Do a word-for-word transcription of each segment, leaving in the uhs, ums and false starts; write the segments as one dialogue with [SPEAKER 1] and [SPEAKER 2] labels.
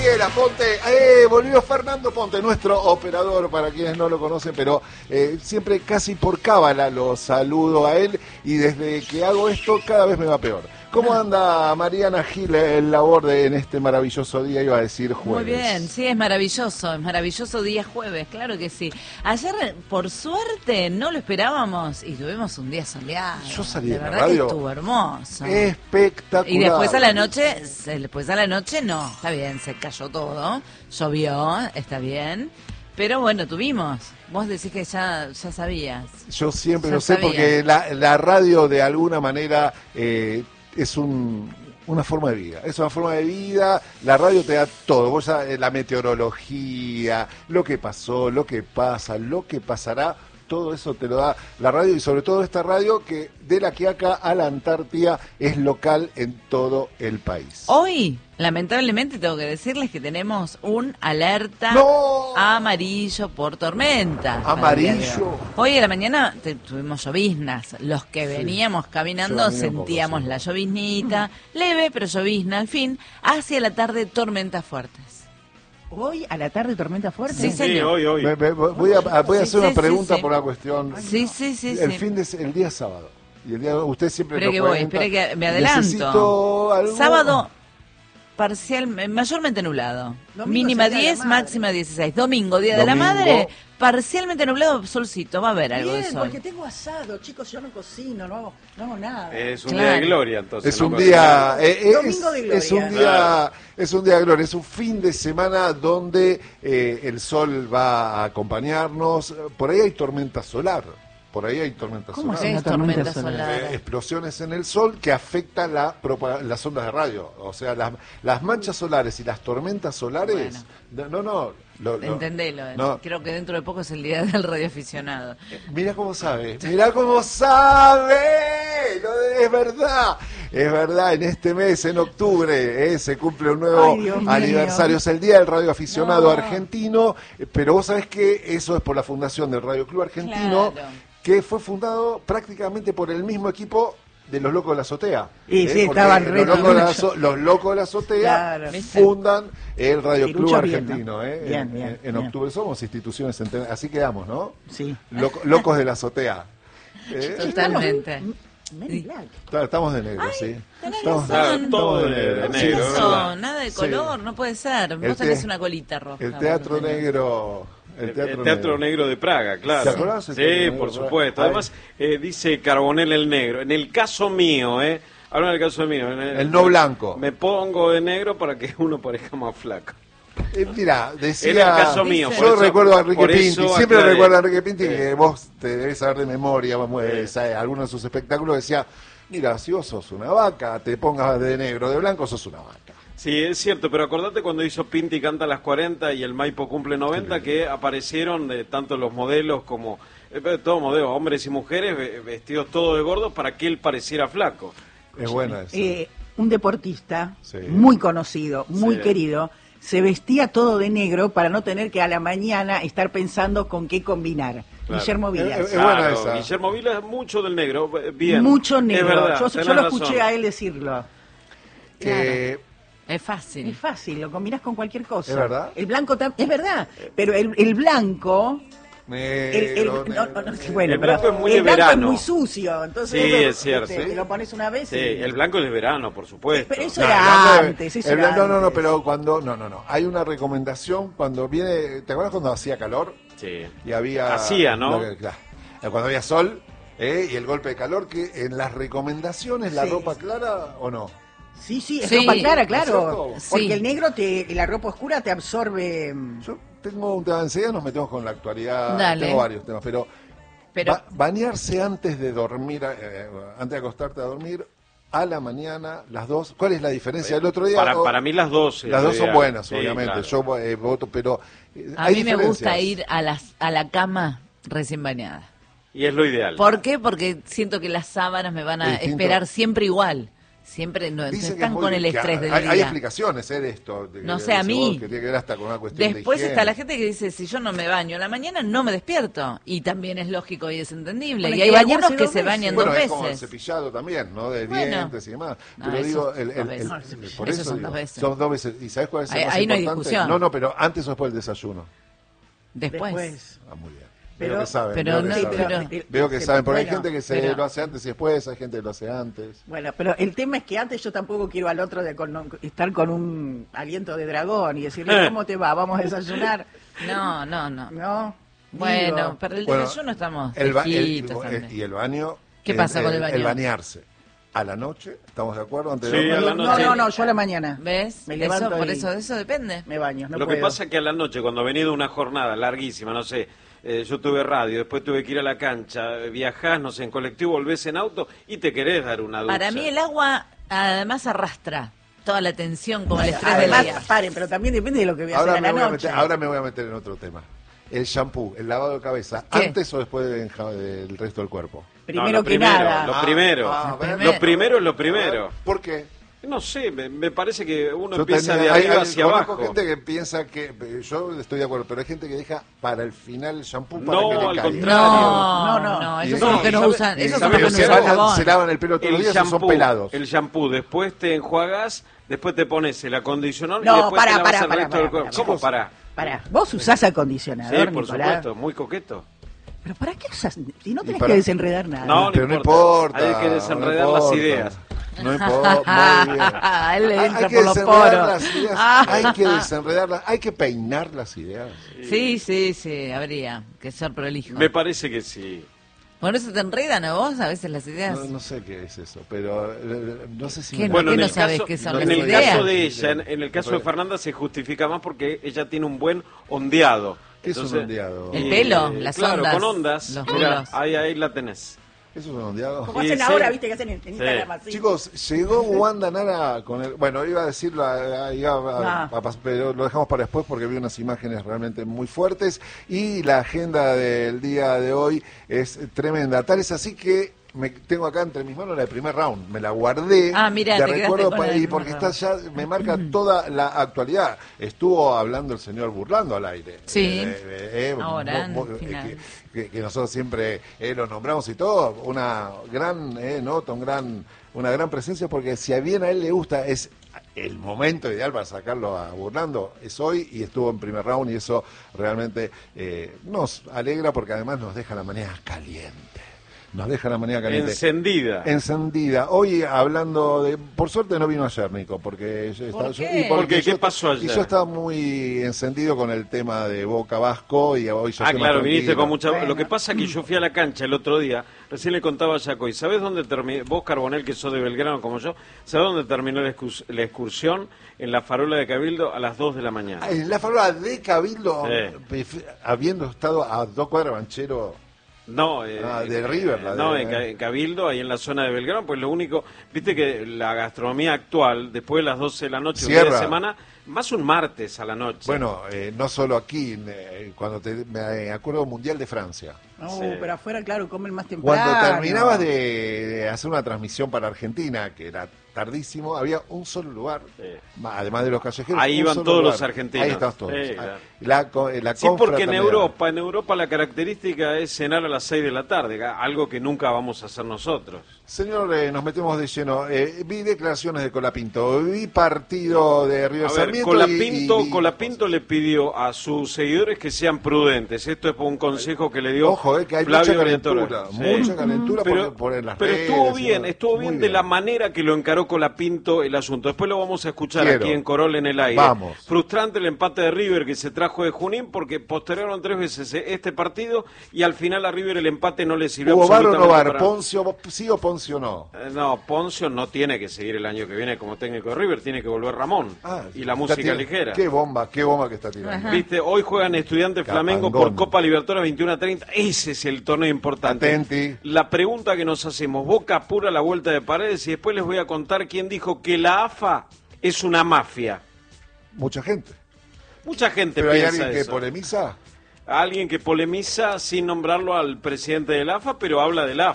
[SPEAKER 1] Mariela Ponte, eh, volvió Fernando Ponte, nuestro operador, para quienes no lo conocen, pero eh, siempre casi por cábala lo saludo a él y desde que hago esto cada vez me va peor. ¿Cómo anda Mariana Gil el labor de, en este maravilloso día? Iba a decir jueves.
[SPEAKER 2] Muy bien, sí, es maravilloso, es maravilloso día jueves, claro que sí. Ayer, por suerte, no lo esperábamos y tuvimos un día soleado.
[SPEAKER 1] Yo salí
[SPEAKER 2] de
[SPEAKER 1] de la
[SPEAKER 2] verdad
[SPEAKER 1] radio.
[SPEAKER 2] Que estuvo hermoso.
[SPEAKER 1] Espectacular.
[SPEAKER 2] Y después a la noche, después a la noche no, está bien, se cayó todo, llovió, está bien. Pero bueno, tuvimos. Vos decís que ya, ya sabías.
[SPEAKER 1] Yo siempre
[SPEAKER 2] ya
[SPEAKER 1] lo sé
[SPEAKER 2] sabías.
[SPEAKER 1] porque la, la radio de alguna manera... Eh, es un, una forma de vida, es una forma de vida, la radio te da todo, vos ya, la meteorología, lo que pasó, lo que pasa, lo que pasará, todo eso te lo da la radio y sobre todo esta radio que de la Quiaca a la Antártida es local en todo el país.
[SPEAKER 2] Hoy, lamentablemente, tengo que decirles que tenemos un alerta
[SPEAKER 1] ¡No!
[SPEAKER 2] amarillo por tormenta.
[SPEAKER 1] Amarillo.
[SPEAKER 2] Hoy a la mañana te- tuvimos lloviznas. Los que
[SPEAKER 1] Sí.
[SPEAKER 2] veníamos caminando
[SPEAKER 1] Yo venía un poco,
[SPEAKER 2] sentíamos
[SPEAKER 1] sí.
[SPEAKER 2] la lloviznita, leve pero llovizna. Al fin, hacia la tarde, tormentas fuertes.
[SPEAKER 3] Hoy a la tarde tormenta fuerte.
[SPEAKER 2] Sí,
[SPEAKER 4] Sí,
[SPEAKER 2] señor.
[SPEAKER 4] hoy, hoy.
[SPEAKER 1] Me- me- voy a, voy a
[SPEAKER 2] Sí,
[SPEAKER 1] hacer una
[SPEAKER 2] sí, sí,
[SPEAKER 1] pregunta
[SPEAKER 2] sí.
[SPEAKER 1] por la cuestión.
[SPEAKER 2] Sí, sí, sí,
[SPEAKER 1] el
[SPEAKER 2] sí.
[SPEAKER 1] fin de el día sábado. Y el día usted siempre
[SPEAKER 2] Espere
[SPEAKER 1] lo
[SPEAKER 2] que voy,
[SPEAKER 1] cuenta.
[SPEAKER 2] espere que me adelanto.
[SPEAKER 1] Necesito algo.
[SPEAKER 2] Sábado, parcial, mayormente nublado.
[SPEAKER 3] Domingo
[SPEAKER 2] Mínima
[SPEAKER 3] es el Día de la
[SPEAKER 2] diez,
[SPEAKER 3] Madre.
[SPEAKER 2] máxima dieciséis. Domingo, Día de la
[SPEAKER 1] Domingo.
[SPEAKER 2] Madre, parcialmente nublado, solcito. Va a haber algo de
[SPEAKER 3] Bien,
[SPEAKER 2] sol.
[SPEAKER 3] porque tengo asado, chicos, yo no cocino, no hago, no hago nada.
[SPEAKER 4] Es un
[SPEAKER 2] Claro.
[SPEAKER 4] día de gloria, entonces.
[SPEAKER 1] Es
[SPEAKER 4] ¿no?
[SPEAKER 1] un día, eh, eh,
[SPEAKER 3] Domingo de
[SPEAKER 1] es,
[SPEAKER 3] gloria.
[SPEAKER 1] es un día,
[SPEAKER 4] Claro.
[SPEAKER 1] es un día de gloria, es un fin de semana donde eh, el sol va a acompañarnos. Por ahí hay tormenta solar, por ahí hay tormenta
[SPEAKER 3] ¿Cómo
[SPEAKER 1] solar.
[SPEAKER 2] ¿Qué
[SPEAKER 3] una
[SPEAKER 2] es tormenta
[SPEAKER 3] tormenta
[SPEAKER 2] solar?
[SPEAKER 1] Eh, explosiones en el sol que afectan la propa- las ondas de radio, o sea, las, las manchas solares y las tormentas solares. No, no, lo- lo-
[SPEAKER 2] Entendelo. eh.
[SPEAKER 1] no.
[SPEAKER 2] Creo que dentro de poco es el día del radioaficionado.
[SPEAKER 1] Mira cómo sabe, mira cómo sabe, no, es verdad, es verdad, en este mes, en octubre, eh, se cumple un nuevo
[SPEAKER 3] Ay, Dios mío.
[SPEAKER 1] aniversario, es el Día del Radio Aficionado
[SPEAKER 3] No.
[SPEAKER 1] Argentino, eh, pero vos sabés que eso es por la fundación del Radio Club Argentino,
[SPEAKER 2] Claro.
[SPEAKER 1] que fue fundado prácticamente por el mismo equipo de los Locos de la Azotea.
[SPEAKER 3] Y
[SPEAKER 1] ¿eh?
[SPEAKER 3] sí,
[SPEAKER 1] Porque
[SPEAKER 3] estaban
[SPEAKER 1] los
[SPEAKER 3] re
[SPEAKER 1] locos, de la,
[SPEAKER 3] truchos.
[SPEAKER 1] Azo- los Locos de la Azotea
[SPEAKER 3] Claro.
[SPEAKER 1] fundan el Radio Club
[SPEAKER 3] Tirucho bien, ¿no?
[SPEAKER 1] Argentino. ¿eh?
[SPEAKER 3] Bien,
[SPEAKER 1] en,
[SPEAKER 3] bien,
[SPEAKER 1] en- en
[SPEAKER 3] bien.
[SPEAKER 1] octubre somos instituciones, enten- así quedamos, ¿no?
[SPEAKER 3] Sí.
[SPEAKER 1] Loco- locos de la Azotea. ¿Eh?
[SPEAKER 2] Totalmente.
[SPEAKER 3] Men in Black.
[SPEAKER 1] Ta- Estamos de negro, sí.
[SPEAKER 2] Tenés
[SPEAKER 1] Estamos,
[SPEAKER 2] razón.
[SPEAKER 1] estamos
[SPEAKER 4] Todo
[SPEAKER 1] de
[SPEAKER 4] de-
[SPEAKER 1] negro.
[SPEAKER 4] de
[SPEAKER 1] sí.
[SPEAKER 4] negro,
[SPEAKER 2] Tienes
[SPEAKER 4] ¿verdad?
[SPEAKER 2] razón, nada de
[SPEAKER 1] Sí.
[SPEAKER 2] color, no puede ser.
[SPEAKER 1] El
[SPEAKER 2] Vos
[SPEAKER 1] te-
[SPEAKER 2] tenés una colita roja.
[SPEAKER 1] El teatro
[SPEAKER 2] Bueno,
[SPEAKER 1] negro. El
[SPEAKER 4] El
[SPEAKER 1] teatro,
[SPEAKER 4] Teatro, negro. de Praga, claro.
[SPEAKER 1] ¿Te acordás del
[SPEAKER 4] Sí,
[SPEAKER 1] Teatro Negro
[SPEAKER 4] por
[SPEAKER 1] de Praga?
[SPEAKER 4] supuesto.
[SPEAKER 1] Ahí.
[SPEAKER 4] Además, eh, dice Carbonell el negro. En el caso mío, ¿eh? Habla del caso mío. en
[SPEAKER 1] El no blanco.
[SPEAKER 4] Me pongo de negro para que uno parezca más flaco.
[SPEAKER 1] Eh, mira, decía.
[SPEAKER 4] En el caso mío.
[SPEAKER 2] Dice-
[SPEAKER 1] Yo
[SPEAKER 4] por eso-
[SPEAKER 1] recuerdo a Enrique
[SPEAKER 4] por
[SPEAKER 1] Pinti,
[SPEAKER 4] eso
[SPEAKER 1] siempre
[SPEAKER 4] aclaré.
[SPEAKER 1] recuerdo a Enrique Pinti,
[SPEAKER 4] Sí.
[SPEAKER 1] que vos te debes saber de memoria, vamos, eh,
[SPEAKER 4] Sí.
[SPEAKER 1] sabe, algunos de sus espectáculos decía, mira, si vos sos una vaca, te pongas de negro, de blanco, sos una vaca.
[SPEAKER 4] Sí, es cierto, pero acordate cuando hizo Pinti canta a las cuarenta y el Maipo cumple noventa, que aparecieron de tanto los modelos como, eh, todos modelos, hombres y mujeres, ve- vestidos todos de gordo para que él pareciera flaco.
[SPEAKER 1] Es buena esa.
[SPEAKER 3] Eh, un deportista
[SPEAKER 1] Sí.
[SPEAKER 3] muy conocido, muy
[SPEAKER 4] Sí.
[SPEAKER 3] querido, se vestía todo de negro para no tener que a la mañana estar pensando con qué combinar.
[SPEAKER 4] Claro.
[SPEAKER 3] Guillermo Vilas.
[SPEAKER 1] Eh, eh, Es buena esa.
[SPEAKER 4] Guillermo Vila es mucho del negro, eh, bien.
[SPEAKER 3] Mucho negro.
[SPEAKER 4] Es verdad,
[SPEAKER 3] yo
[SPEAKER 4] tenés
[SPEAKER 3] yo lo
[SPEAKER 4] razón.
[SPEAKER 3] escuché a él decirlo.
[SPEAKER 1] Que
[SPEAKER 2] Es fácil.
[SPEAKER 3] Es fácil, lo combinás con cualquier cosa.
[SPEAKER 1] ¿Es verdad?
[SPEAKER 3] El blanco tam- es verdad, pero el, el blanco... El, el-
[SPEAKER 1] negro,
[SPEAKER 3] no,
[SPEAKER 1] negro,
[SPEAKER 3] no, no,
[SPEAKER 1] negro.
[SPEAKER 3] bueno,
[SPEAKER 4] El
[SPEAKER 3] pero
[SPEAKER 4] blanco es muy
[SPEAKER 3] el
[SPEAKER 4] de
[SPEAKER 3] blanco
[SPEAKER 4] verano.
[SPEAKER 3] es muy sucio, entonces
[SPEAKER 4] Sí,
[SPEAKER 3] eso,
[SPEAKER 4] es cierto.
[SPEAKER 3] este,
[SPEAKER 1] Sí.
[SPEAKER 3] te lo pones una vez
[SPEAKER 4] Sí,
[SPEAKER 3] y...
[SPEAKER 4] el blanco es de verano, por supuesto.
[SPEAKER 3] Pero eso
[SPEAKER 1] No,
[SPEAKER 3] era
[SPEAKER 1] el blanco es-
[SPEAKER 3] antes, eso
[SPEAKER 1] el
[SPEAKER 3] era
[SPEAKER 1] blanco- no, no, no,
[SPEAKER 3] antes.
[SPEAKER 1] pero cuando, no, no, no, hay una recomendación cuando viene, ¿te acuerdas cuando hacía calor?
[SPEAKER 4] Sí.
[SPEAKER 1] Y había...
[SPEAKER 4] Hacía, ¿no?
[SPEAKER 1] que- claro. Cuando había sol, ¿eh? Y el golpe de calor, que en las recomendaciones, la
[SPEAKER 3] Sí.
[SPEAKER 1] ropa clara o no.
[SPEAKER 3] Sí, sí, es
[SPEAKER 2] Sí.
[SPEAKER 3] ropa clara,
[SPEAKER 1] ¿No es
[SPEAKER 3] claro.
[SPEAKER 1] cierto?
[SPEAKER 3] Porque
[SPEAKER 2] Sí.
[SPEAKER 3] el negro te, y la ropa oscura te absorbe... mm,
[SPEAKER 1] Yo tengo un tema, enseguida nos metemos con la actualidad,
[SPEAKER 2] Dale.
[SPEAKER 1] tengo varios temas, pero,
[SPEAKER 2] Pero-
[SPEAKER 1] ba- bañarse antes de dormir, eh, antes de acostarte a dormir, a la mañana, las dos, ¿cuál es la diferencia? El otro día...
[SPEAKER 4] Para,
[SPEAKER 1] o-
[SPEAKER 4] para mí las dos. es
[SPEAKER 1] las
[SPEAKER 4] lo
[SPEAKER 1] dos son
[SPEAKER 4] ideal.
[SPEAKER 1] buenas,
[SPEAKER 4] Sí,
[SPEAKER 1] obviamente,
[SPEAKER 4] claro.
[SPEAKER 1] yo eh, voto, pero eh,
[SPEAKER 2] A
[SPEAKER 1] hay
[SPEAKER 2] mí me gusta
[SPEAKER 1] diferencias.
[SPEAKER 2] ir a, las, a la cama recién bañada.
[SPEAKER 4] Y es lo ideal.
[SPEAKER 2] ¿Por qué? Porque siento que las sábanas me van a
[SPEAKER 1] Es distinto.
[SPEAKER 2] esperar siempre igual. siempre no, no
[SPEAKER 1] Dicen que
[SPEAKER 2] están
[SPEAKER 1] es muy-
[SPEAKER 2] con el
[SPEAKER 1] que
[SPEAKER 2] estrés del
[SPEAKER 1] hay,
[SPEAKER 2] día.
[SPEAKER 1] hay explicaciones ¿eh? de esto. De,
[SPEAKER 2] No
[SPEAKER 1] que
[SPEAKER 2] sé, a
[SPEAKER 1] dice
[SPEAKER 2] mí.
[SPEAKER 1] vos, que tiene que ver hasta con una cuestión
[SPEAKER 2] Después
[SPEAKER 1] de
[SPEAKER 2] está la
[SPEAKER 1] higiene.
[SPEAKER 2] gente que dice, si yo no me baño a la mañana, no me despierto. Y también es lógico y es entendible.
[SPEAKER 3] Bueno,
[SPEAKER 2] y
[SPEAKER 3] que
[SPEAKER 2] hay
[SPEAKER 3] bañarse
[SPEAKER 2] algunos que
[SPEAKER 3] dos
[SPEAKER 2] se
[SPEAKER 3] veces.
[SPEAKER 2] bañan
[SPEAKER 1] Bueno,
[SPEAKER 2] dos
[SPEAKER 1] es como el
[SPEAKER 2] veces.
[SPEAKER 1] cepillado también, ¿no? De
[SPEAKER 2] Bueno.
[SPEAKER 1] dientes y demás.
[SPEAKER 2] No,
[SPEAKER 1] Pero
[SPEAKER 2] eso
[SPEAKER 1] digo,
[SPEAKER 2] es
[SPEAKER 1] el,
[SPEAKER 2] dos
[SPEAKER 1] el,
[SPEAKER 2] veces.
[SPEAKER 1] el- por
[SPEAKER 2] Eso
[SPEAKER 1] eso
[SPEAKER 2] son
[SPEAKER 1] digo,
[SPEAKER 2] dos veces.
[SPEAKER 1] son dos veces. ¿Y sabes cuál es el
[SPEAKER 2] Ahí-
[SPEAKER 1] más
[SPEAKER 2] ahí no hay
[SPEAKER 1] importante?
[SPEAKER 2] discusión.
[SPEAKER 1] No, no, pero antes o después del desayuno.
[SPEAKER 2] Después.
[SPEAKER 3] Después.
[SPEAKER 1] Ah, muy bien.
[SPEAKER 3] Pero-
[SPEAKER 1] veo que saben.
[SPEAKER 2] pero
[SPEAKER 1] veo que
[SPEAKER 2] no-
[SPEAKER 1] saben.
[SPEAKER 2] pero-
[SPEAKER 1] Veo que
[SPEAKER 3] se-
[SPEAKER 1] saben, porque hay
[SPEAKER 3] bueno,
[SPEAKER 1] gente que se
[SPEAKER 2] pero-
[SPEAKER 1] lo hace antes y después, hay gente que lo hace antes.
[SPEAKER 3] Bueno, pero el tema es que antes yo tampoco quiero al otro de con- estar con un aliento de dragón y decirle, ¿cómo te va? ¿Vamos a desayunar?
[SPEAKER 2] No, no, no.
[SPEAKER 3] ¿No?
[SPEAKER 2] Bueno,
[SPEAKER 3] Digo,
[SPEAKER 2] pero el
[SPEAKER 1] Bueno,
[SPEAKER 2] desayuno estamos
[SPEAKER 1] el ba- el-
[SPEAKER 2] viejitos
[SPEAKER 1] el-
[SPEAKER 2] también.
[SPEAKER 1] y el baño.
[SPEAKER 2] ¿Qué pasa con el baño?
[SPEAKER 1] El bañarse. A la noche, ¿estamos de acuerdo? Antes
[SPEAKER 4] Sí,
[SPEAKER 1] de
[SPEAKER 4] a la
[SPEAKER 1] dormir.
[SPEAKER 3] no,
[SPEAKER 4] noche.
[SPEAKER 3] no, no, yo a la mañana.
[SPEAKER 2] ¿Ves?
[SPEAKER 3] Me
[SPEAKER 2] Eso,
[SPEAKER 3] levanto
[SPEAKER 2] por
[SPEAKER 3] y
[SPEAKER 2] eso, de eso depende.
[SPEAKER 3] me baño, no
[SPEAKER 4] Lo
[SPEAKER 3] puedo.
[SPEAKER 4] que pasa es que a la noche, cuando venís de una jornada larguísima, no sé, eh, yo tuve radio, después tuve que ir a la cancha, eh, viajás, no sé, en colectivo, volvés en auto y te querés dar una ducha.
[SPEAKER 2] Para mí el agua además arrastra toda la tensión como el estrés
[SPEAKER 3] Además,
[SPEAKER 2] del día.
[SPEAKER 3] paren, pero también depende de lo que voy a
[SPEAKER 1] Ahora
[SPEAKER 3] hacer
[SPEAKER 1] me,
[SPEAKER 3] a
[SPEAKER 1] voy
[SPEAKER 3] la
[SPEAKER 1] a
[SPEAKER 3] noche.
[SPEAKER 1] meter, ahora me voy a meter en otro tema. El shampoo, el lavado de cabeza,
[SPEAKER 2] ¿Qué?
[SPEAKER 1] ¿antes o después del enja- del resto del cuerpo?
[SPEAKER 3] Primero
[SPEAKER 4] No, lo
[SPEAKER 3] que
[SPEAKER 4] primero,
[SPEAKER 3] nada.
[SPEAKER 4] Lo
[SPEAKER 1] Ah,
[SPEAKER 4] primero.
[SPEAKER 1] ah,
[SPEAKER 2] a ver.
[SPEAKER 4] Lo primero es lo primero.
[SPEAKER 1] ¿Por qué?
[SPEAKER 4] No sé, me, me parece que uno
[SPEAKER 1] Yo
[SPEAKER 4] empieza
[SPEAKER 1] tenía-
[SPEAKER 4] de
[SPEAKER 1] hay-
[SPEAKER 4] arriba
[SPEAKER 1] hay-
[SPEAKER 4] hacia
[SPEAKER 1] conozco
[SPEAKER 4] abajo.
[SPEAKER 1] gente que piensa que, yo estoy de acuerdo, pero hay gente que deja para el final el shampoo para
[SPEAKER 4] No,
[SPEAKER 1] que le
[SPEAKER 4] al
[SPEAKER 1] caiga.
[SPEAKER 4] contrario.
[SPEAKER 2] No,
[SPEAKER 3] No,
[SPEAKER 2] no,
[SPEAKER 3] no.
[SPEAKER 2] no,
[SPEAKER 1] Y
[SPEAKER 2] esos
[SPEAKER 1] no,
[SPEAKER 2] son los que no
[SPEAKER 4] ¿sabe-
[SPEAKER 2] usan, esos son
[SPEAKER 4] sabe
[SPEAKER 2] los que
[SPEAKER 1] Pero
[SPEAKER 2] no
[SPEAKER 1] se
[SPEAKER 2] usan
[SPEAKER 1] lavan,
[SPEAKER 2] jabón.
[SPEAKER 1] se lavan el pelo todos los
[SPEAKER 4] El
[SPEAKER 1] días o son
[SPEAKER 4] shampoo,
[SPEAKER 1] pelados.
[SPEAKER 4] el shampoo, después te enjuagas, después te pones el acondicionador y
[SPEAKER 3] No,
[SPEAKER 4] después
[SPEAKER 3] pará,
[SPEAKER 4] te lavas
[SPEAKER 3] pará,
[SPEAKER 4] el
[SPEAKER 3] pará,
[SPEAKER 4] resto del
[SPEAKER 3] pará,
[SPEAKER 4] cuerpo.
[SPEAKER 3] pará.
[SPEAKER 4] ¿Cómo pará?
[SPEAKER 3] Pará, vos usás
[SPEAKER 4] Sí,
[SPEAKER 3] acondicionador,
[SPEAKER 4] por
[SPEAKER 3] Nicolás.
[SPEAKER 4] supuesto, muy coqueto.
[SPEAKER 3] Pero ¿para qué usás? Si no tenés
[SPEAKER 1] para-
[SPEAKER 3] que desenredar nada.
[SPEAKER 4] No,
[SPEAKER 1] Pero no
[SPEAKER 4] importa.
[SPEAKER 1] importa.
[SPEAKER 4] Hay que desenredar
[SPEAKER 1] no
[SPEAKER 4] las
[SPEAKER 1] importa.
[SPEAKER 4] ideas.
[SPEAKER 1] No importa, muy bien.
[SPEAKER 2] A él le
[SPEAKER 1] Hay-
[SPEAKER 2] entra
[SPEAKER 1] hay que
[SPEAKER 2] por los
[SPEAKER 1] desenredar
[SPEAKER 2] poros.
[SPEAKER 1] las ideas,
[SPEAKER 2] Ah.
[SPEAKER 1] hay que desenredarlas, hay que peinar las ideas.
[SPEAKER 2] Sí, sí, sí, habría que ser prolijo.
[SPEAKER 4] Me parece que sí.
[SPEAKER 2] Por eso te enredan a vos a veces las ideas.
[SPEAKER 1] No, no sé qué es eso, pero eh, no sé si...
[SPEAKER 2] ¿Qué
[SPEAKER 1] me-
[SPEAKER 2] no?
[SPEAKER 4] Bueno, en
[SPEAKER 2] no
[SPEAKER 4] el
[SPEAKER 2] sabes
[SPEAKER 4] caso,
[SPEAKER 2] qué son
[SPEAKER 4] en
[SPEAKER 2] las
[SPEAKER 4] el
[SPEAKER 2] ideas?
[SPEAKER 4] caso de ella, en, en el caso de
[SPEAKER 1] Pero-
[SPEAKER 4] Fernanda se justifica más porque ella tiene un buen ondeado.
[SPEAKER 1] ¿Qué es un
[SPEAKER 4] Entonces,
[SPEAKER 1] ondeado?
[SPEAKER 2] El pelo,
[SPEAKER 4] eh,
[SPEAKER 2] las
[SPEAKER 4] claro,
[SPEAKER 2] ondas,
[SPEAKER 4] con ondas.
[SPEAKER 2] los
[SPEAKER 4] Mira,
[SPEAKER 2] rulos.
[SPEAKER 4] ahí, ahí la tenés.
[SPEAKER 1] ¿Eso es un ondeado?
[SPEAKER 3] Como
[SPEAKER 4] Sí,
[SPEAKER 3] hacen
[SPEAKER 4] sí.
[SPEAKER 3] ahora, viste, que hacen en, en Instagram así.
[SPEAKER 1] Chicos, llegó Wanda Nara con el... Bueno, iba a decirlo, a- a- iba a-
[SPEAKER 3] Ah.
[SPEAKER 1] a pas- pero lo dejamos para después porque vi unas imágenes realmente muy fuertes y la agenda del día de hoy es tremenda. Tal es así que me tengo acá entre mis manos la de primer round. Me la guardé
[SPEAKER 2] Ah, mira,
[SPEAKER 1] de
[SPEAKER 2] te quedaste
[SPEAKER 1] recuerdo
[SPEAKER 2] con
[SPEAKER 1] pa-
[SPEAKER 2] la de
[SPEAKER 1] y
[SPEAKER 2] primer
[SPEAKER 1] porque está
[SPEAKER 2] round.
[SPEAKER 1] ya, me marca toda la actualidad. Estuvo hablando el señor Burlando al aire.
[SPEAKER 2] Sí.
[SPEAKER 1] Eh, eh, eh,
[SPEAKER 2] Ahora,
[SPEAKER 1] mo-
[SPEAKER 2] en
[SPEAKER 1] mo-
[SPEAKER 2] final.
[SPEAKER 1] eh, que, que- que nosotros siempre eh, lo nombramos y todo, una gran eh, nota, un gran, una gran presencia, porque si a bien a él le gusta, es el momento ideal para sacarlo a Burlando, es hoy y estuvo en primer round y eso realmente eh, nos alegra porque además nos deja la mañana caliente. Nos deja la mañana caliente.
[SPEAKER 4] Encendida.
[SPEAKER 1] Encendida. Hoy hablando de... Por suerte no vino ayer, Nico, porque... yo estaba- yo-
[SPEAKER 2] qué?
[SPEAKER 1] y porque
[SPEAKER 4] ¿Por qué?
[SPEAKER 1] yo-
[SPEAKER 4] ¿Qué pasó ayer?
[SPEAKER 1] Y yo estaba muy encendido con el tema de Boca Vasco y hoy yo
[SPEAKER 4] Ah,
[SPEAKER 1] estoy más
[SPEAKER 4] claro, viniste
[SPEAKER 1] tranquilo.
[SPEAKER 4] con mucha...
[SPEAKER 3] Bueno.
[SPEAKER 4] Lo que pasa es que yo fui a la cancha el otro día, recién le contaba a Jaco, ¿y sabés dónde terminó? Vos, Carbonel, que sos de Belgrano como yo, ¿sabés dónde terminó la, excurs- la excursión? En la farola de Cabildo a las dos de la mañana.
[SPEAKER 1] Ah, En la farola de Cabildo,
[SPEAKER 4] Sí.
[SPEAKER 1] eh, habiendo estado a dos cuadras Banchero...
[SPEAKER 4] No, eh,
[SPEAKER 1] Ah, de
[SPEAKER 4] eh,
[SPEAKER 1] River, la
[SPEAKER 4] no,
[SPEAKER 1] de-
[SPEAKER 4] en, Ca- en Cabildo, ahí en la zona de Belgrano, pues lo único, viste que la gastronomía actual, después de las doce de la noche, un día
[SPEAKER 1] Cierra.
[SPEAKER 4] de semana, más un martes a la noche.
[SPEAKER 1] Bueno, eh, no solo aquí, eh, cuando te, me acuerdo Mundial de Francia.
[SPEAKER 3] No,
[SPEAKER 4] Sí.
[SPEAKER 3] pero afuera, claro, comen más temprano.
[SPEAKER 1] Cuando terminabas de, de hacer una transmisión para Argentina, que era tardísimo, había un solo lugar,
[SPEAKER 4] Sí.
[SPEAKER 1] ma- además de los callejeros.
[SPEAKER 4] Ahí
[SPEAKER 1] un
[SPEAKER 4] iban
[SPEAKER 1] solo
[SPEAKER 4] todos
[SPEAKER 1] lugar.
[SPEAKER 4] los argentinos.
[SPEAKER 1] Ahí estabas todos.
[SPEAKER 4] Sí,
[SPEAKER 1] Ah,
[SPEAKER 4] claro.
[SPEAKER 1] La, co- la
[SPEAKER 4] Sí, porque en
[SPEAKER 1] confraternidad.
[SPEAKER 4] Europa, en Europa la característica es cenar a las seis de la tarde, algo que nunca vamos a hacer nosotros.
[SPEAKER 1] Señor, eh, nos metemos de lleno. Eh, vi declaraciones de Colapinto, vi partido de Río
[SPEAKER 4] A ver,
[SPEAKER 1] Sarmiento.
[SPEAKER 4] Colapinto,
[SPEAKER 1] y- y-
[SPEAKER 4] Colapinto le pidió a sus seguidores que sean prudentes. Esto es por un consejo que le dio
[SPEAKER 1] Ojo, eh, que hay
[SPEAKER 4] Flavio
[SPEAKER 1] mucha
[SPEAKER 4] Briatore.
[SPEAKER 1] calentura,
[SPEAKER 4] Sí.
[SPEAKER 1] mucha calentura
[SPEAKER 4] pero,
[SPEAKER 1] por, por en las
[SPEAKER 4] pero
[SPEAKER 1] redes.
[SPEAKER 4] estuvo
[SPEAKER 1] y
[SPEAKER 4] bien,
[SPEAKER 1] todo.
[SPEAKER 4] estuvo
[SPEAKER 1] Muy
[SPEAKER 4] bien de la manera que lo encaró Colapinto el asunto. Después lo vamos a escuchar
[SPEAKER 1] Quiero.
[SPEAKER 4] aquí en Corol en el aire.
[SPEAKER 1] Vamos.
[SPEAKER 4] Frustrante el empate de River que se trajo de Junín porque postergaron tres veces este partido y al final a River el empate no le sirvió
[SPEAKER 1] ¿Hubo bar o no
[SPEAKER 4] absolutamente
[SPEAKER 1] bar?
[SPEAKER 4] para-
[SPEAKER 1] ¿Poncio sí o Poncio no?
[SPEAKER 4] Eh, No, Poncio no tiene que seguir el año que viene como técnico de River, tiene que volver Ramón.
[SPEAKER 1] Ah,
[SPEAKER 4] y la
[SPEAKER 1] está
[SPEAKER 4] música
[SPEAKER 1] tirando-
[SPEAKER 4] ligera.
[SPEAKER 1] Qué bomba, qué bomba que está tirando.
[SPEAKER 4] Viste, hoy juegan Estudiantes Flamengo por
[SPEAKER 1] Capangón.
[SPEAKER 4] Copa Libertadores veintiuno a treinta. Ese es el torneo importante.
[SPEAKER 1] Atenti.
[SPEAKER 4] La pregunta que nos hacemos, Boca apura la vuelta de Paredes y después les voy a contar quién dijo que la A F A es una mafia.
[SPEAKER 1] Mucha gente.
[SPEAKER 4] Mucha gente
[SPEAKER 1] Pero hay
[SPEAKER 4] piensa
[SPEAKER 1] alguien que
[SPEAKER 4] eso.
[SPEAKER 1] polemiza.
[SPEAKER 4] Alguien que polemiza sin nombrarlo al presidente de la A F A, pero habla de la A F A.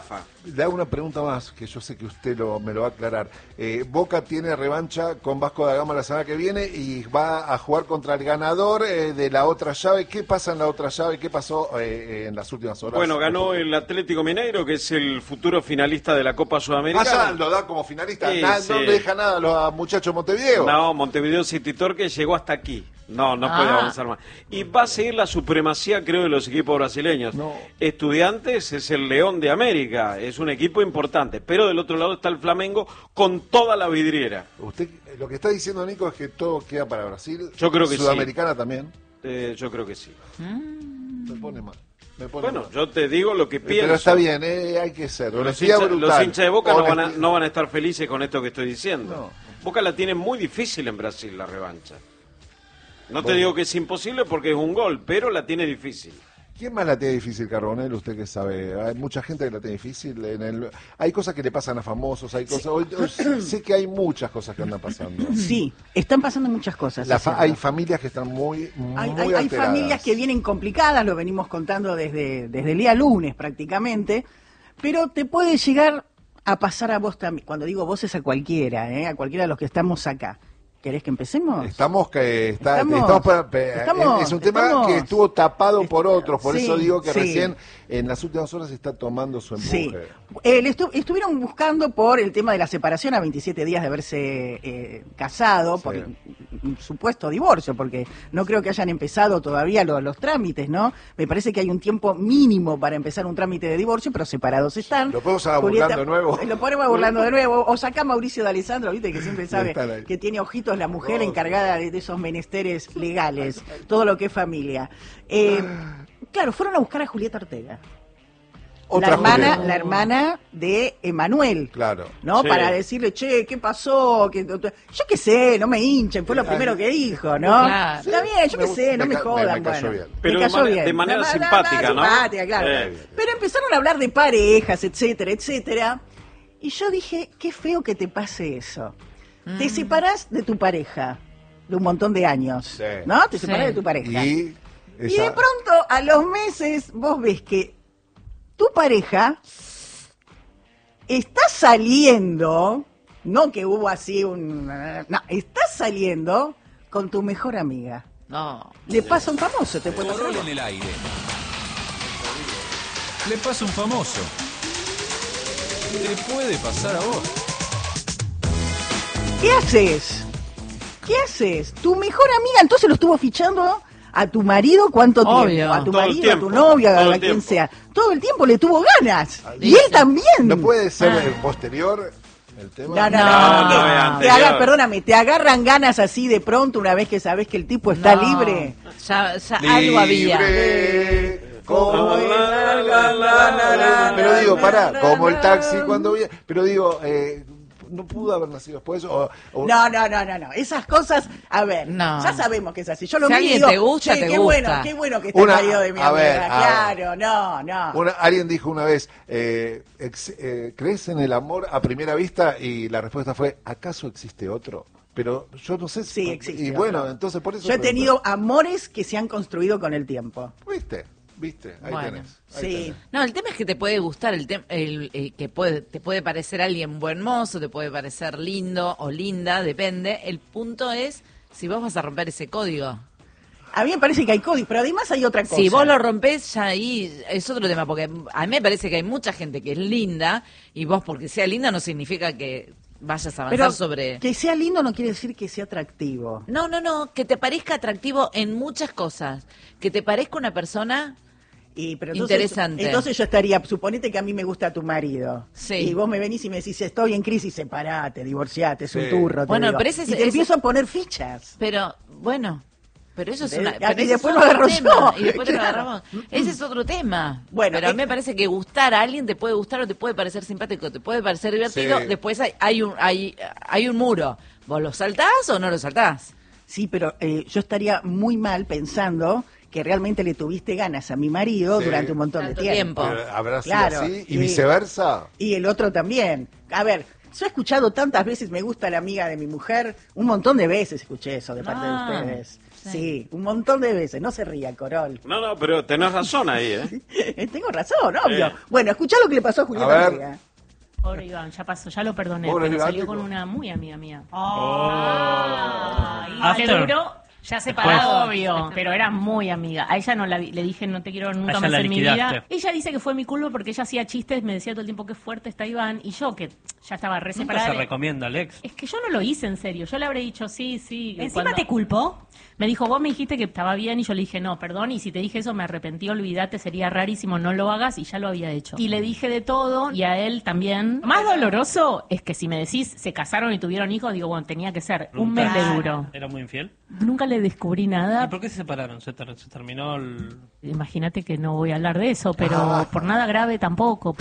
[SPEAKER 1] le hago una pregunta más, que yo sé que usted lo, me lo va a aclarar. Eh, Boca tiene revancha con Vasco da Gama la semana que viene y va a jugar contra el ganador eh, de la otra llave. ¿Qué pasa en la otra llave? ¿Qué pasó eh, en las últimas horas?
[SPEAKER 4] Bueno, ganó el Atlético Mineiro, que es el futuro finalista de la Copa Sudamericana.
[SPEAKER 1] Ah, ya lo da como finalista.
[SPEAKER 4] Sí,
[SPEAKER 1] Nada,
[SPEAKER 4] sí.
[SPEAKER 1] No le deja nada a los muchachos de Montevideo.
[SPEAKER 4] No, Montevideo City Torque llegó hasta aquí. No, no
[SPEAKER 2] Ah.
[SPEAKER 4] puede avanzar más. Y va a seguir la supremacía, creo, de los equipos brasileños.
[SPEAKER 1] No.
[SPEAKER 4] Estudiantes es el León de América, es un equipo importante. Pero del otro lado está el Flamengo con toda la vidriera.
[SPEAKER 1] Usted, lo que está diciendo Nico es que todo queda para Brasil.
[SPEAKER 4] Yo creo que sí.
[SPEAKER 1] Sudamericana también.
[SPEAKER 4] Eh, yo creo que sí.
[SPEAKER 1] Me pone mal. Me pone
[SPEAKER 4] Bueno,
[SPEAKER 1] mal.
[SPEAKER 4] yo te digo lo que pienso.
[SPEAKER 1] Pero está bien, eh, hay que ser.
[SPEAKER 4] Los
[SPEAKER 1] Honestidad
[SPEAKER 4] hinchas,
[SPEAKER 1] brutal.
[SPEAKER 4] los hinchas de Boca no van, a,
[SPEAKER 1] Honestidad.
[SPEAKER 4] no van a estar felices con esto que estoy diciendo.
[SPEAKER 1] No.
[SPEAKER 4] Boca la tiene muy difícil en Brasil, la revancha. No te
[SPEAKER 1] Bueno.
[SPEAKER 4] digo que es imposible porque es un gol, pero la tiene difícil.
[SPEAKER 1] ¿Quién más la tiene difícil, Carbonell? Usted que sabe. Hay mucha gente que la tiene difícil. En el... Hay cosas que le pasan a famosos, hay cosas... Hoy- hoy sé que hay muchas cosas que andan pasando.
[SPEAKER 3] Sí, están pasando muchas cosas.
[SPEAKER 1] La
[SPEAKER 3] es
[SPEAKER 1] fa-
[SPEAKER 3] cierto.
[SPEAKER 1] hay familias que están muy, muy
[SPEAKER 3] Hay, hay- hay
[SPEAKER 1] alteradas.
[SPEAKER 3] familias que vienen complicadas, lo venimos contando desde, desde el día lunes prácticamente, pero te puede llegar a pasar a vos también. Cuando digo vos es a cualquiera, ¿eh? A cualquiera de los que estamos acá. ¿Querés que empecemos?
[SPEAKER 1] Estamos que está,
[SPEAKER 3] Estamos-
[SPEAKER 1] estamos para- pe-
[SPEAKER 3] estamos-
[SPEAKER 1] es un tema
[SPEAKER 3] estamos-
[SPEAKER 1] que estuvo tapado por otros, por
[SPEAKER 3] Sí,
[SPEAKER 1] eso digo que
[SPEAKER 3] sí.
[SPEAKER 1] recién en las últimas horas está tomando su empuje.
[SPEAKER 3] Sí. Eh, le estu- estuvieron buscando por el tema de la separación a veintisiete días de haberse eh, casado,
[SPEAKER 1] Sí.
[SPEAKER 3] por un un supuesto divorcio, porque no creo que hayan empezado todavía lo- los trámites, ¿no? Me parece que hay un tiempo mínimo para empezar un trámite de divorcio, pero separados están.
[SPEAKER 1] ¿Lo podemos a burlando de nuevo?
[SPEAKER 3] Lo ponemos a burlando de nuevo. O saca a Mauricio de Alessandro, viste, que siempre sabe
[SPEAKER 1] Están ahí.
[SPEAKER 3] que tiene ojitos la mujer
[SPEAKER 1] Oh.
[SPEAKER 3] encargada de, de esos menesteres legales, todo lo que es familia. Eh, claro, fueron a buscar a Julieta Ortega.
[SPEAKER 1] Otra
[SPEAKER 3] la hermana,
[SPEAKER 1] Julieta.
[SPEAKER 3] la hermana de Emanuel.
[SPEAKER 1] Claro.
[SPEAKER 3] ¿No?
[SPEAKER 4] Sí.
[SPEAKER 3] Para decirle, che, ¿qué pasó? ¿Qué- Yo qué sé, no me hinchen, fue lo primero que dijo, ¿no?
[SPEAKER 2] Claro.
[SPEAKER 3] Está bien, yo
[SPEAKER 1] Me
[SPEAKER 3] qué
[SPEAKER 1] gu-
[SPEAKER 3] sé, no
[SPEAKER 1] me
[SPEAKER 3] me
[SPEAKER 1] ca- me-
[SPEAKER 3] jodan,
[SPEAKER 1] me cayó
[SPEAKER 3] bueno.
[SPEAKER 1] bien.
[SPEAKER 4] Pero
[SPEAKER 3] Me
[SPEAKER 4] de
[SPEAKER 3] cayó
[SPEAKER 4] manera-
[SPEAKER 3] bien.
[SPEAKER 4] de manera
[SPEAKER 3] La- la- la-
[SPEAKER 4] simpática, ¿no?
[SPEAKER 3] simpática, claro.
[SPEAKER 4] Eh.
[SPEAKER 3] Pero empezaron a hablar de parejas, etcétera, etcétera. Y yo dije, qué feo que te pase eso. Te separás de tu pareja de un montón de años,
[SPEAKER 1] Sí.
[SPEAKER 3] ¿no? Te
[SPEAKER 2] Sí.
[SPEAKER 3] separás de tu pareja.
[SPEAKER 1] Y,
[SPEAKER 3] Y
[SPEAKER 1] ella-
[SPEAKER 3] de pronto, a los meses, vos ves que tu pareja está saliendo, no que hubo así un... No, está saliendo con tu mejor amiga.
[SPEAKER 2] No.
[SPEAKER 3] Le pasa un famoso, te puede pasar.
[SPEAKER 5] Rol en el aire. Le pasa un famoso. Te puede pasar a vos.
[SPEAKER 3] ¿Qué haces? ¿Qué haces? Tu mejor amiga entonces lo estuvo fichando a tu marido cuánto
[SPEAKER 2] Obvio.
[SPEAKER 3] tiempo, a tu
[SPEAKER 4] Todo el
[SPEAKER 3] marido,
[SPEAKER 4] tiempo,
[SPEAKER 3] a tu novia,
[SPEAKER 4] todo
[SPEAKER 3] a
[SPEAKER 4] el
[SPEAKER 3] quien
[SPEAKER 4] tiempo.
[SPEAKER 3] sea. Todo el tiempo le tuvo ganas. Y
[SPEAKER 2] Dice.
[SPEAKER 3] él también.
[SPEAKER 1] ¿No puede ser
[SPEAKER 2] Ah.
[SPEAKER 1] el posterior el tema?
[SPEAKER 3] No, no,
[SPEAKER 2] No,
[SPEAKER 3] no, no,
[SPEAKER 2] no,
[SPEAKER 3] que-
[SPEAKER 2] es
[SPEAKER 3] te
[SPEAKER 4] anterior.
[SPEAKER 3] haga- perdóname, te agarran ganas así de pronto una vez que sabes que el tipo está
[SPEAKER 2] No.
[SPEAKER 3] libre.
[SPEAKER 2] Ya, ya algo había.
[SPEAKER 1] Libre, como el-
[SPEAKER 4] La, la, la, la, la,
[SPEAKER 1] Pero digo, pará,
[SPEAKER 3] la,
[SPEAKER 1] como el
[SPEAKER 3] la,
[SPEAKER 1] taxi
[SPEAKER 3] la.
[SPEAKER 1] cuando vi, pero digo, eh, no pudo haber nacido después o, o-
[SPEAKER 3] No, no, no, no, no. Esas cosas, a ver,
[SPEAKER 2] No.
[SPEAKER 3] ya sabemos que es así. Yo lo
[SPEAKER 2] Si
[SPEAKER 3] miro y
[SPEAKER 2] alguien
[SPEAKER 3] digo,
[SPEAKER 2] te gusta,
[SPEAKER 3] che,
[SPEAKER 2] te
[SPEAKER 3] qué
[SPEAKER 2] gusta.
[SPEAKER 3] bueno, qué bueno que está
[SPEAKER 1] Una-
[SPEAKER 3] el marido de mi
[SPEAKER 1] a
[SPEAKER 3] amiga.
[SPEAKER 1] ver, a
[SPEAKER 3] claro, no, no.
[SPEAKER 1] Una- alguien dijo una vez, eh, ex- eh, ¿crees en el amor a primera vista? Y la respuesta fue, ¿acaso existe otro? Pero yo no sé si...
[SPEAKER 3] Sí, existe.
[SPEAKER 1] Y bueno,
[SPEAKER 3] otro.
[SPEAKER 1] entonces por eso...
[SPEAKER 3] Yo he
[SPEAKER 1] pregunto.
[SPEAKER 3] tenido amores que se han construido con el tiempo.
[SPEAKER 1] ¿Viste? ¿Viste? Ahí
[SPEAKER 2] Bueno,
[SPEAKER 1] tenés. ahí
[SPEAKER 3] sí.
[SPEAKER 1] tenés.
[SPEAKER 2] No, el tema es que te puede gustar, el, tem- el, el que puede, te puede parecer alguien buen mozo, te puede parecer lindo o linda, depende. El punto es si vos vas a romper ese código.
[SPEAKER 3] A mí me parece que hay códigos, pero además hay otra cosa.
[SPEAKER 2] Si vos lo rompés, ya ahí es otro tema, porque a mí me parece que hay mucha gente que es linda y vos porque sea linda no significa que vayas a avanzar
[SPEAKER 3] Pero
[SPEAKER 2] sobre...
[SPEAKER 3] que sea lindo no quiere decir que sea atractivo.
[SPEAKER 2] No, no, no, que te parezca atractivo en muchas cosas, que te parezca una persona...
[SPEAKER 3] Y, pero entonces,
[SPEAKER 2] Interesante.
[SPEAKER 3] Entonces yo estaría, suponete que a mí me gusta tu marido.
[SPEAKER 2] Sí.
[SPEAKER 3] Y vos me venís y me decís, estoy en crisis, separate, divorciate, es un
[SPEAKER 1] Sí.
[SPEAKER 3] turro. te
[SPEAKER 2] Bueno,
[SPEAKER 3] digo.
[SPEAKER 2] pero ese es-
[SPEAKER 3] y te
[SPEAKER 2] ese-
[SPEAKER 3] empiezo a poner fichas.
[SPEAKER 2] Pero, bueno, pero eso es
[SPEAKER 3] ¿Ves?
[SPEAKER 2] una...
[SPEAKER 3] Y
[SPEAKER 2] pero ese
[SPEAKER 3] después
[SPEAKER 2] es
[SPEAKER 3] lo
[SPEAKER 2] otro
[SPEAKER 3] agarro
[SPEAKER 2] tema,
[SPEAKER 3] yo.
[SPEAKER 2] y después lo
[SPEAKER 3] Claro.
[SPEAKER 2] agarramos. Ese es otro tema.
[SPEAKER 3] Bueno,
[SPEAKER 2] pero a mí
[SPEAKER 3] es-
[SPEAKER 2] me parece que gustar a alguien te puede gustar o te puede parecer simpático, te puede parecer divertido.
[SPEAKER 1] Sí.
[SPEAKER 2] Después hay, hay, un, hay, hay un muro. ¿Vos lo saltás o no lo saltás?
[SPEAKER 3] Sí, pero eh, yo estaría muy mal pensando que realmente le tuviste ganas a mi marido
[SPEAKER 1] Sí.
[SPEAKER 3] durante un montón
[SPEAKER 2] Tanto
[SPEAKER 3] de tiempo.
[SPEAKER 2] tiempo.
[SPEAKER 1] Pero ¿habrá sido
[SPEAKER 3] Claro,
[SPEAKER 1] así? ¿Y
[SPEAKER 3] sí.
[SPEAKER 1] viceversa?
[SPEAKER 3] Y el otro también. A ver, yo he escuchado tantas veces, me gusta la amiga de mi mujer, un montón de veces escuché eso de parte
[SPEAKER 2] Ah.
[SPEAKER 3] de ustedes. Sí, un montón de veces. No se ría, Corol.
[SPEAKER 4] No, no, pero tenés razón ahí, ¿eh?
[SPEAKER 3] Tengo razón, obvio.
[SPEAKER 4] Eh.
[SPEAKER 3] Bueno, escuchá lo que le pasó a Julieta
[SPEAKER 1] A ver.
[SPEAKER 3] Ortega.
[SPEAKER 6] Pobre Iván, ya pasó, ya lo perdoné,
[SPEAKER 1] Pobre
[SPEAKER 6] pero
[SPEAKER 1] Iván,
[SPEAKER 6] salió
[SPEAKER 1] tipo.
[SPEAKER 6] con una muy amiga mía.
[SPEAKER 7] Oh.
[SPEAKER 6] Le
[SPEAKER 7] After.
[SPEAKER 6] duró, ya separado, obvio, pero era muy amiga. A ella no la vi, le dije, no te quiero nunca
[SPEAKER 7] A ella
[SPEAKER 6] más
[SPEAKER 7] la
[SPEAKER 6] en mi
[SPEAKER 7] liquidaste.
[SPEAKER 6] vida. Ella dice que fue mi culpa porque ella hacía chistes, me decía todo el tiempo que fuerte está Iván, y yo, que ya estaba re
[SPEAKER 7] Nunca
[SPEAKER 6] separada.
[SPEAKER 7] se
[SPEAKER 6] le-
[SPEAKER 7] recomienda, Alex.
[SPEAKER 6] Es que yo no lo hice en serio, yo le habré dicho sí, sí.
[SPEAKER 8] ¿Encima
[SPEAKER 6] cuando-
[SPEAKER 8] te culpó?
[SPEAKER 6] Me dijo, vos me dijiste que estaba bien, y yo le dije, no, perdón, y si te dije eso me arrepentí, olvídate, sería rarísimo, no lo hagas, y ya lo había hecho. Y le dije de todo, y a él también. Más doloroso es que si me decís, se casaron y tuvieron hijos, digo, bueno, tenía que ser un mes le duró.
[SPEAKER 7] ¿Era muy infiel?
[SPEAKER 6] Nunca le descubrí
[SPEAKER 7] ¿Y
[SPEAKER 6] nada.
[SPEAKER 7] por qué se separaron? ¿Se, ter- se terminó el...?
[SPEAKER 6] Imagínate que no voy a hablar de eso, pero
[SPEAKER 1] Ah.
[SPEAKER 6] por nada grave tampoco.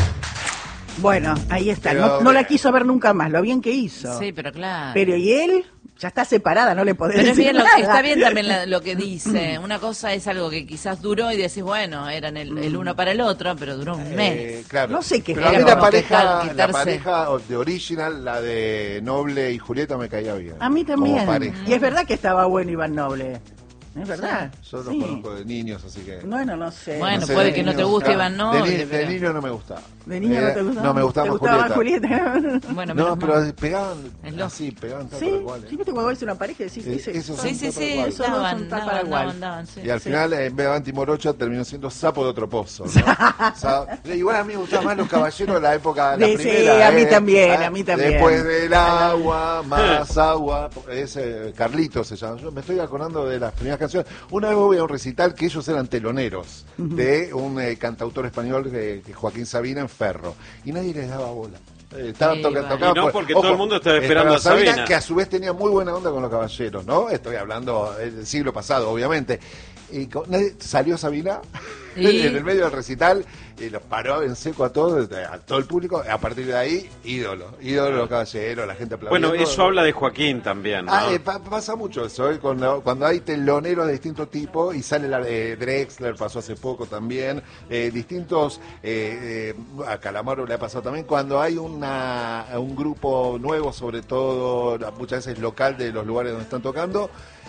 [SPEAKER 3] Bueno, ahí está.
[SPEAKER 1] Pero,
[SPEAKER 3] No, no la
[SPEAKER 1] eh,
[SPEAKER 3] quiso ver nunca más, lo bien que hizo.
[SPEAKER 2] Sí, pero claro.
[SPEAKER 3] Pero ¿y él? Ya está separada, no le podés
[SPEAKER 2] Pero es
[SPEAKER 3] decir
[SPEAKER 2] bien lo-
[SPEAKER 3] nada.
[SPEAKER 2] está bien también la- lo que dice. Una cosa es algo que quizás duró y decís, bueno, eran el, el uno para el otro, pero duró un mes.
[SPEAKER 1] Eh, claro.
[SPEAKER 3] No sé qué
[SPEAKER 1] Pero a
[SPEAKER 3] era
[SPEAKER 1] mí la
[SPEAKER 2] como
[SPEAKER 1] pareja,
[SPEAKER 2] quejar,
[SPEAKER 1] la
[SPEAKER 2] quitarse.
[SPEAKER 1] pareja de original, la de Noble y Julieta, me caía bien.
[SPEAKER 3] A mí también.
[SPEAKER 1] Como pareja.
[SPEAKER 3] Y es verdad que estaba bueno Iván Noble. Es verdad.
[SPEAKER 1] Yo los
[SPEAKER 3] Sí.
[SPEAKER 1] conozco de niños, así que...
[SPEAKER 3] Bueno, no sé.
[SPEAKER 2] Bueno,
[SPEAKER 1] no sé,
[SPEAKER 2] puede
[SPEAKER 1] de
[SPEAKER 2] que no te
[SPEAKER 1] niños,
[SPEAKER 2] guste
[SPEAKER 1] claro.
[SPEAKER 2] Iván Noble,
[SPEAKER 1] De, ni- de
[SPEAKER 2] pero-
[SPEAKER 1] niño no me gustaba.
[SPEAKER 3] ¿De niño no te
[SPEAKER 1] Eh,
[SPEAKER 3] gustaba?
[SPEAKER 1] No, me gustaba
[SPEAKER 3] ¿Te
[SPEAKER 1] más
[SPEAKER 3] gustaba
[SPEAKER 1] Julieta.
[SPEAKER 3] Julieta?
[SPEAKER 2] Bueno,
[SPEAKER 1] No,
[SPEAKER 2] menos
[SPEAKER 1] pero
[SPEAKER 2] mal.
[SPEAKER 1] pegaban
[SPEAKER 2] Es lo-
[SPEAKER 1] así, pegaban tal
[SPEAKER 3] Sí,
[SPEAKER 1] para cual.
[SPEAKER 3] sí, viste cuando ves una pareja y decís,
[SPEAKER 1] Eh,
[SPEAKER 3] dice,
[SPEAKER 1] eso
[SPEAKER 2] Sí, sí, sí,
[SPEAKER 1] Tal
[SPEAKER 3] Esos dos
[SPEAKER 2] andaban,
[SPEAKER 3] son tal
[SPEAKER 2] andaban,
[SPEAKER 3] para
[SPEAKER 2] andaban,
[SPEAKER 3] cual.
[SPEAKER 2] andaban, sí.
[SPEAKER 1] Y al
[SPEAKER 3] Sí.
[SPEAKER 1] final, en vez de Banti Morocho, terminó siendo sapo de otro pozo. ¿no? Sa- Igual a mí me gustaban más los caballeros de la época, la
[SPEAKER 3] Sí, sí,
[SPEAKER 1] primera.
[SPEAKER 3] a mí
[SPEAKER 1] eh.
[SPEAKER 3] también,
[SPEAKER 1] Ah,
[SPEAKER 3] a mí también.
[SPEAKER 1] Después del agua, más agua. Ese Carlitos se llama. Yo me estoy acordando de las primeras canciones. Una vez voy a un recital que ellos eran teloneros de un eh, cantautor español, que, que Joaquín Sabina, en Ferro. Y nadie les daba bola. Eh, Estaban
[SPEAKER 2] Sí,
[SPEAKER 1] toca-
[SPEAKER 2] vale.
[SPEAKER 1] tocaban
[SPEAKER 4] Y no,
[SPEAKER 1] por-
[SPEAKER 4] porque todo el mundo estaba esperando a Sabina.
[SPEAKER 1] que a su vez tenía muy buena onda con los caballeros, ¿no? Estoy hablando del siglo pasado, obviamente. Y con- nadie- salió Sabina
[SPEAKER 2] ¿Y?
[SPEAKER 1] en el medio del recital y los paró en seco a todos, a todo el público. A partir de ahí, ídolo, ídolo de los caballeros, la gente aplaudiendo.
[SPEAKER 4] Bueno, eso habla de Joaquín también, ¿no?
[SPEAKER 1] Ah, eh, pa- pasa mucho eso, ¿eh? cuando, cuando hay teloneros de distinto tipo y sale la de Drexler, pasó hace poco también, eh, distintos, eh, eh, a Calamaro le ha pasado también, cuando hay una, un grupo nuevo, sobre todo muchas veces local de los lugares donde están tocando,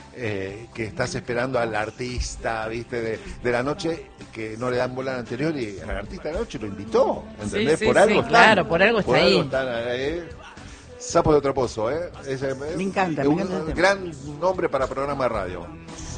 [SPEAKER 1] eh, que estás esperando al artista, viste, de, de la noche, que no le dan bola al anterior y al artista de la noche lo invitó, ¿entendés?
[SPEAKER 2] Sí, sí,
[SPEAKER 1] por
[SPEAKER 2] sí,
[SPEAKER 1] algo están,
[SPEAKER 2] claro, por algo está ahí.
[SPEAKER 1] están, eh. Sapo de otro pozo, ¿eh? Es, es
[SPEAKER 3] Me encanta, me
[SPEAKER 1] un
[SPEAKER 3] encanta el tema.
[SPEAKER 1] gran nombre para programa de radio.